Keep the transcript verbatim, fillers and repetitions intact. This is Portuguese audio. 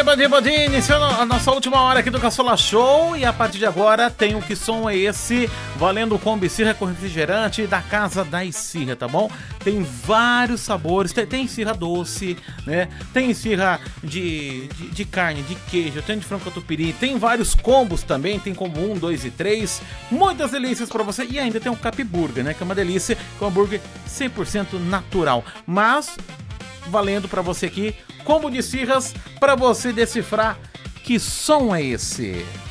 bom dia, bom dia, iniciando a nossa última hora aqui do Caçola Show. E a partir de agora tem o Que Som É Esse? Valendo Kombi Esfirra com refrigerante da Casa da Esfirra, tá bom? Tem vários sabores, tem, tem esfirra doce, né? Tem esfirra de, de, de carne, de queijo, tem de frango catupiry, tem vários combos também, tem combo um, dois e três. Muitas delícias pra você. E ainda tem o Cap Burger, né? Que é uma delícia, com um hambúrguer cem por cento natural. Mas valendo pra você aqui combo de esfirras pra você decifrar que som é esse.